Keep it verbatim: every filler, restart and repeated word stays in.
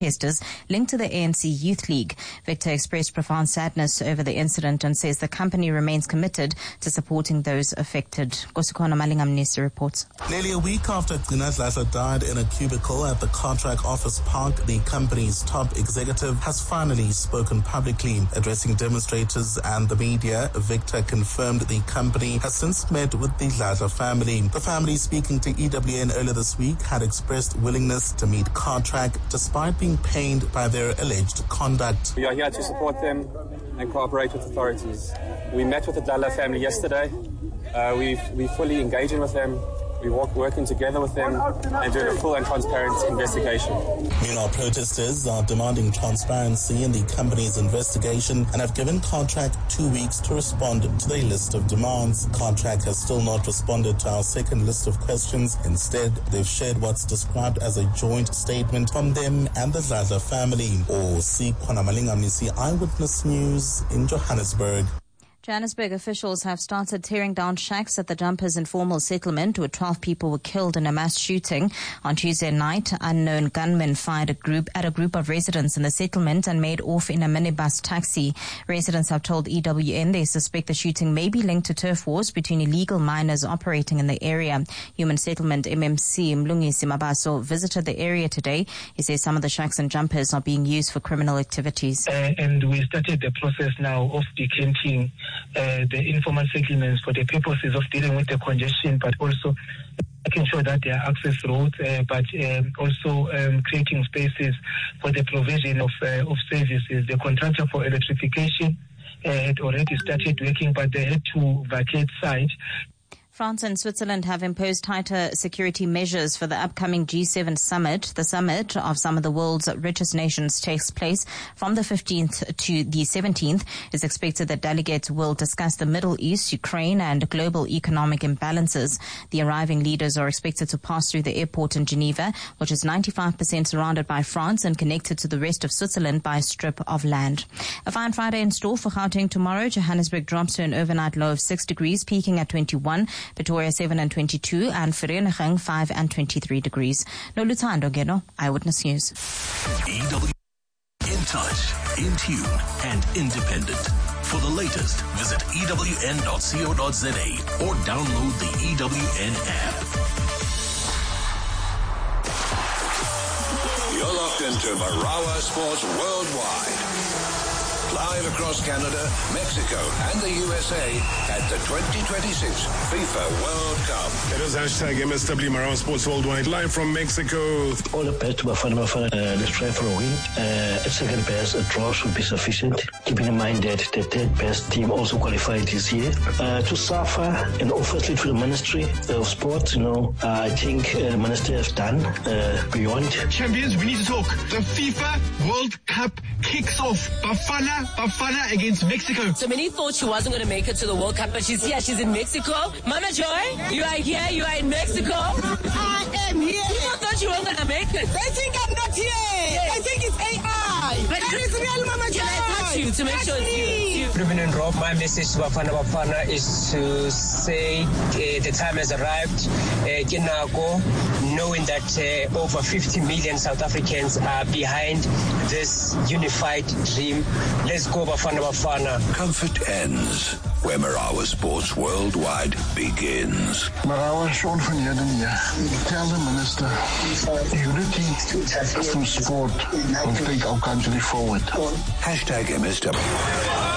protesters linked to the A N C Youth League. Victor expressed profound sadness over the incident and says the company remains committed to supporting those affected. Kosikona Malingamnisi reports. Nearly a week after Gcina Dladla died in a cubicle at the Cartrack Office Park, the company's top executive has finally spoken publicly. Addressing demonstrators and the media, Victor confirmed the company has since met with the Dladla family. The family, speaking to E W N earlier this week, had expressed willingness to meet Cartrack despite being pained by their alleged conduct. We are here to support them and cooperate with authorities. We met with the Dladla family yesterday. Uh, we've, we fully engaging with them. We work working together with them and doing a full and transparent investigation. Meanwhile, protesters are demanding transparency in the company's investigation and have given Cartrack two weeks to respond to their list of demands. Cartrack has still not responded to our second list of questions. Instead, they've shared what's described as a joint statement from them and the Dladla family. Kosikona Malingamnisi, Eyewitness News in Johannesburg. Johannesburg officials have started tearing down shacks at the Jumpers informal settlement where twelve people were killed in a mass shooting. On Tuesday night, unknown gunmen fired a group at a group of residents in the settlement and made off in a minibus taxi. Residents have told E W N they suspect the shooting may be linked to turf wars between illegal miners operating in the area. Human Settlement M M C Mlungisi Mabaso visited the area today. He says some of the shacks and Jumpers are being used for criminal activities. Uh, and we started the process now of decanting Uh, the informal settlements for the purposes of dealing with the congestion, but also making sure that there are access roads, uh, but um, also um, creating spaces for the provision of uh, of services. The contractor for electrification uh, had already started working, but they had to vacate site. France and Switzerland have imposed tighter security measures for the upcoming G seven summit. The summit of some of the world's richest nations takes place from the fifteenth to the seventeenth. It's expected that delegates will discuss the Middle East, Ukraine, and global economic imbalances. The arriving leaders are expected to pass through the airport in Geneva, which is ninety-five percent surrounded by France and connected to the rest of Switzerland by a strip of land. A fine Friday in store for Gauteng tomorrow. Johannesburg drops to an overnight low of six degrees, peaking at twenty-one. Pretoria seven and twenty-two, and Vereeniging five and twenty-three degrees. No Lutando Geno, Eyewitness News. E W in touch, in tune, and independent. For the latest, visit E W N dot co dot za or download the E W N app. You're locked into Marawa Sports Worldwide. Live across Canada, Mexico, and the U S A at the twenty twenty-six FIFA World Cup. It is hashtag M S W Marawa Sports Worldwide, live from Mexico. All the best to Bafana Bafana. Uh, let's try for a win. Uh, at second best, a draw should be sufficient. Keeping in mind that the third best team also qualified this year. Uh, to SAFA and obviously to the Ministry of Sport, you know, uh, I think uh, the Ministry has done uh, beyond. Champions, we need to talk. The FIFA World Cup kicks off. Bafana Bafana against Mexico. So many thought she wasn't going to make it to the World Cup, but she's here. She's in Mexico. Mama Joy, you are here. You are in Mexico. I am here. People thought you weren't going to make it. They think I'm not here. Yes. I think it's A I. But that is real, Mama Joy. Can I touch you to make touch sure it's you? you? Ruben and Rob, my message to Bafana Bafana is to say uh, the time has arrived. Uh, Kinako, knowing that uh, over fifty million South Africans are behind this unified dream. Let's go Bafana Bafana. Comfort ends where Marawa Sports Worldwide begins. Marawa, Sean van Heerden here. Tell the Minister, unity through sport will take our country forward. Hashtag M S W.